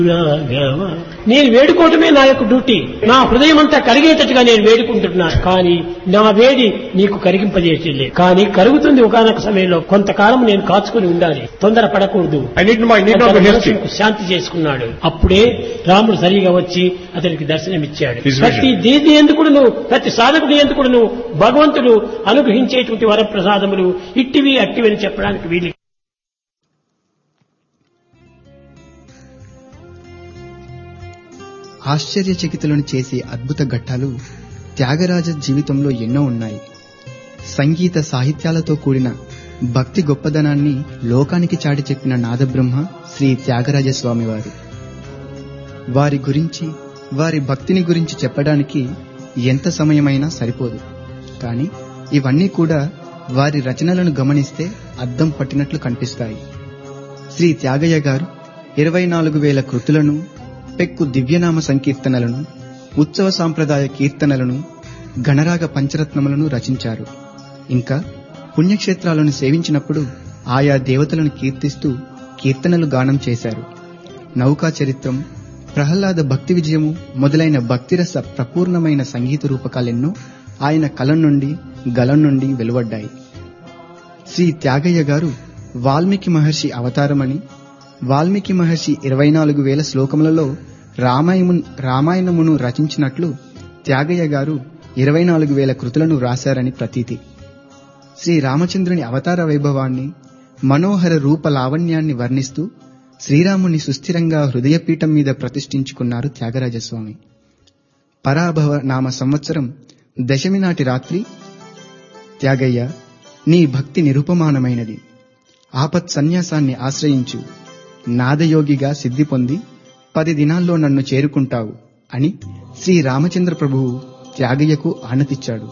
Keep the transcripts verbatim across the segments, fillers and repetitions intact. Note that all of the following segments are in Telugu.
రాఘవ, నేను వేడుకోవటమే నా యొక్క డ్యూటీ. నా హృదయం అంతా కరిగేటట్టుగా నేను వేడుకుంటున్నాను. కానీ నా వేడి నీకు కరిగింపజేసేలే. కానీ కరుగుతుంది ఒకనొక సమయంలో. కొంతకాలం నేను కాచుకుని ఉండాలి, తొందర పడకూడదు. I need my need not be hasty. శాంతి చేసుకున్నాడు. అప్పుడే రాముడు సరిగా వచ్చి అతనికి దర్శనమిచ్చాడు. His vision. ప్రతి దేది ఎందుకును, ప్రతి సాధకుడు ఎందుకును భగవంతుడు అనుగ్రహించేటువంటి వరప్రసాదములు ఇట్టివి అట్టివి అని చెప్పడానికి వీలు. ఆశ్చర్యచకితులను చేసే అద్భుత ఘట్టాలు త్యాగరాజ జీవితంలో ఎన్నో ఉన్నాయి. సంగీత సాహిత్యాలతో కూడిన భక్తి గొప్పదనాన్ని లోకానికి చాటి చెప్పిన నాదబ్రహ్మ శ్రీ త్యాగరాజ స్వామివారు. వారి గురించి, వారి భక్తిని గురించి చెప్పడానికి ఎంత సమయమైనా సరిపోదు. కానీ ఇవన్నీ కూడా వారి రచనలను గమనిస్తే అద్దం పట్టినట్లు కనిపిస్తాయి. శ్రీ త్యాగయ్య గారు ఇరవై నాలుగు వేల కృతులను, పెక్కు దివ్యనామ సంకీర్తనలను, ఉత్సవ సాంప్రదాయ కీర్తనలను, గణరాగ పంచరత్నములను రచించారు. ఇంకా పుణ్యక్షేత్రాలను సేవించినప్పుడు ఆయా దేవతలను కీర్తిస్తూ కీర్తనలు గానం చేశారు. నౌకా చరిత్రం, ప్రహ్లాద భక్తి విజయము మొదలైన భక్తిరస ప్రపూర్ణమైన సంగీత రూపకాలెన్నో ఆయన కలం నుండి, గలం నుండి వెలువడ్డాయి. శ్రీ త్యాగయ్య గారు వాల్మీకి మహర్షి అవతారమని, వాల్మీకి మహర్షి ఇరవై నాలుగు వేల శ్లోకములలో రామాయణము రామాయణమును రచించినట్లు త్యాగయ్య గారు ఇరవై నాలుగు వేల కృతులను వ్రాశారని ప్రతీతి. శ్రీ రామచంద్రుని అవతార వైభవాన్ని, మనోహర రూప లావణ్యాన్ని వర్ణిస్తూ శ్రీరాముని సుస్థిరంగా హృదయపీఠం మీద ప్రతిష్ఠించుకున్నారు త్యాగరాజస్వామి. పరాభవ నామ సంవత్సరం దశమి నాటి రాత్రి, త్యాగయ్య, నీ భక్తి నిరుపమానమైనది. ఆపత్ సన్యాసాన్ని ఆశ్రయించు, నాదయోగిగా సిద్ధి పొంది పది దినాల్లో నన్ను చేరుకుంటావు అని శ్రీ రామచంద్ర ప్రభువు త్యాగయ్యకు ఆనతిచ్చాడు.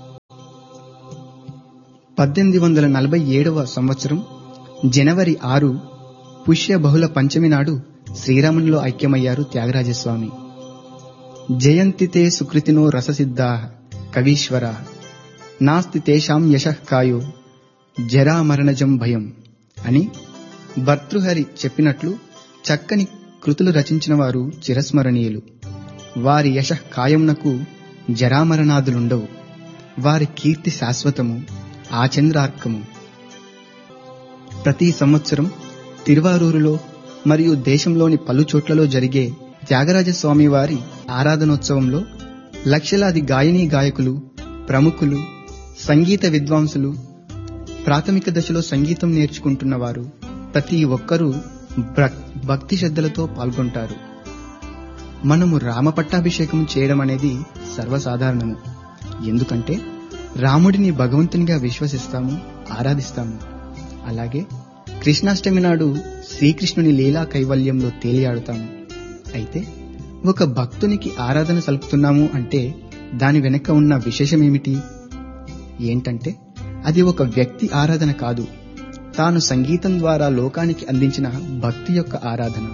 పద్దెనిమిది వందల నలభై ఏడవ సంవత్సరం జనవరి ఆరు పుష్య బహుళ పంచమి నాడు శ్రీరామునిలో ఐక్యమయ్యారు త్యాగరాజస్వామి. జయంతితే సుకృతినో రససిద్ధా కవీశ్వర నాస్తి తేషాం యశః కాయో జరామరణజం భయం అని భర్తృహరి చెప్పినట్లు చక్కని కృతులు రచించిన వారు చిరస్మరణీయులు. వారి యశః కాయంనకు జరామరణాదులుండవు. వారి కీర్తి శాశ్వతము, ఆచంద్రార్కము. ప్రతి సంవత్సరం తిరువారూరులో మరియు దేశంలోని పలు చోట్లలో జరిగే త్యాగరాజస్వామి వారి ఆరాధనోత్సవంలో లక్షలాది గాయనీ గాయకులు, ప్రముఖులు, సంగీత విద్వాంసులు, ప్రాథమిక దశలో సంగీతం నేర్చుకుంటున్న వారు ప్రతి ఒక్కరూ భక్తి శ్రద్ధలతో పాల్గొంటారు. మనము రామ పట్టాభిషేకం చేయడం అనేది సర్వసాధారణము. ఎందుకంటే రాముడిని భగవంతునిగా విశ్వసిస్తాము, ఆరాధిస్తాము. అలాగే కృష్ణాష్టమి నాడు శ్రీకృష్ణుని లీలా కైవల్యంలో తేలియాడుతాము. అయితే ఒక భక్తునికి ఆరాధన సలుపుతున్నాము అంటే దాని వెనక ఉన్న విశేషమేమిటి? ఏంటంటే అది ఒక వ్యక్తి ఆరాధన కాదు, తాను సంగీతం ద్వారా లోకానికి అందించిన భక్తి యొక్క ఆరాధన.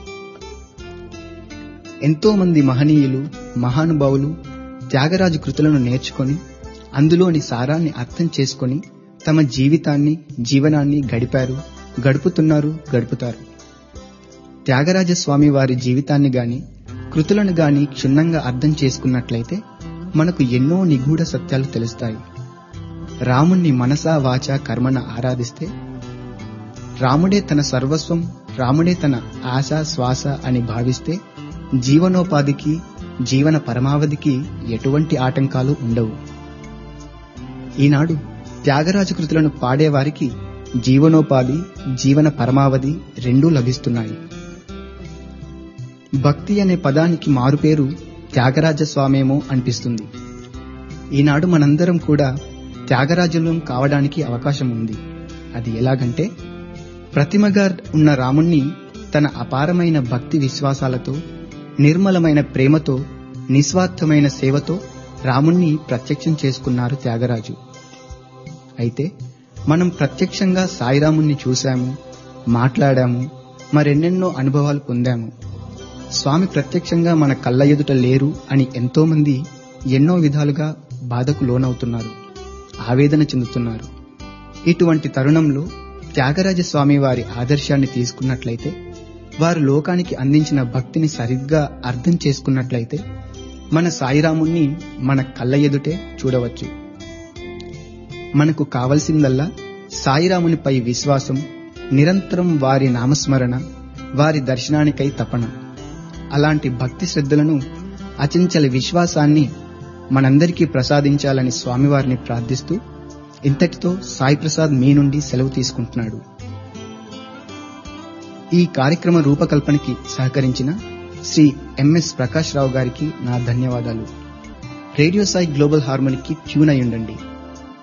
ఎంతో మంది మహనీయులు, మహానుభావులు త్యాగరాజు కృతులను నేర్చుకొని అందులోని సారాన్ని అర్థం చేసుకొని తమ జీవితాన్ని, జీవనాన్ని గడిపారు, గడుపుతున్నారు, గడుపుతారు. త్యాగరాజస్వామి వారి జీవితాన్ని గాని, కృతులను గాని క్షుణ్ణంగా అర్థం చేసుకున్నట్లయితే మనకు ఎన్నో నిగూఢ సత్యాలు తెలుస్తాయి. రాముణ్ణి మనసా వాచా కర్మన ఆరాధిస్తే, రాముడే తన సర్వస్వం, రాముడే తన ఆశ శ్వాస అని భావిస్తే జీవనోపాధికి, జీవన పరమావధికి ఎటువంటి ఆటంకాలు ఉండవు. ఈనాడు త్యాగరాజ కృతులను పాడేవారికి జీవనోపాధి, జీవన పరమావధి రెండూ లభిస్తున్నాయి. భక్తి అనే పదానికి మారుపేరు త్యాగరాజస్వామేమో అనిపిస్తుంది. ఈనాడు మనందరం కూడా త్యాగరాజులం కావడానికి అవకాశం ఉంది. అది ఎలాగంటే, ప్రతిమగా ఉన్న రాముణ్ణి తన అపారమైన భక్తి విశ్వాసాలతో, నిర్మలమైన ప్రేమతో, నిస్వార్థమైన సేవతో రాముణ్ణి ప్రత్యక్షం చేసుకున్నారు త్యాగరాజు. అయితే మనం ప్రత్యక్షంగా సాయిరాముణ్ణి చూశాము, మాట్లాడాము, మరెన్నెన్నో అనుభవాలు పొందాము. స్వామి ప్రత్యక్షంగా మన కళ్ళ ఎదుట లేరు అని ఎంతో మంది ఎన్నో విధాలుగా బాధకు లోనవుతున్నారు, ఆవేదన చెందుతున్నారు. ఇటువంటి తరుణంలో త్యాగరాజస్వామి వారి ఆదర్శాన్ని తీసుకున్నట్లయితే వారు లోకానికి అందించిన భక్తిని సరిగ్గా అర్థం చేసుకున్నట్లయితే మన సాయిరాముణ్ణి మన కళ్ళ ఎదుటే చూడవచ్చు. మనకు కావలసిందల్లా సాయిరామునిపై విశ్వాసం, నిరంతరం వారి నామస్మరణ, వారి దర్శనానికై తపన. అలాంటి భక్తి శ్రద్ధలను, అచంచల విశ్వాసాన్ని మనందరికీ ప్రసాదించాలని స్వామివారిని ప్రార్థిస్తూ ఇంతటితో సాయి ప్రసాద్ మీ నుండి సెలవు తీసుకుంటున్నాడు. ఈ కార్యక్రమ రూపకల్పనకి సహకరించిన శ్రీ ఎంఎస్ ప్రకాష్ రావు గారికి నా ధన్యవాదాలు. రేడియో సాయి గ్లోబల్ హార్మోనికి ట్యూన్ అయి ఉండండి.